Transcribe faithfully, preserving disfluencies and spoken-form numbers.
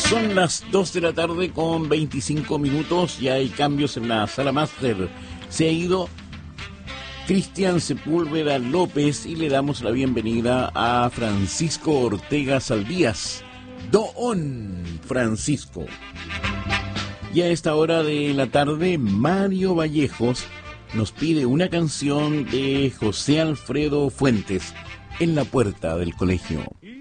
Son las dos de la tarde con veinticinco minutos, ya hay cambios en la sala máster. Se ha ido Cristian Sepúlveda López y le damos la bienvenida a Francisco Ortega Saldías. Don Francisco. Y a esta hora de la tarde, Mario Vallejos nos pide una canción de José Alfredo Fuentes, En la puerta del colegio.